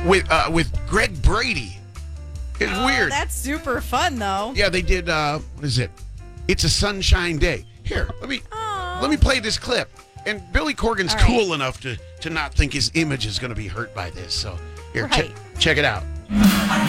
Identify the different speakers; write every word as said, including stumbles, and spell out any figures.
Speaker 1: with uh, with Greg Brady. It's
Speaker 2: Oh,
Speaker 1: weird.
Speaker 2: That's super fun, though.
Speaker 1: Yeah, they did. Uh, what is it? It's a Sunshine Day. Here, let me
Speaker 2: Aw.
Speaker 1: let me play this clip. And Billy Corgan's
Speaker 2: All right.
Speaker 1: cool enough to to not think his image is going to be hurt by this. So here, che-
Speaker 2: Right.
Speaker 1: check it out.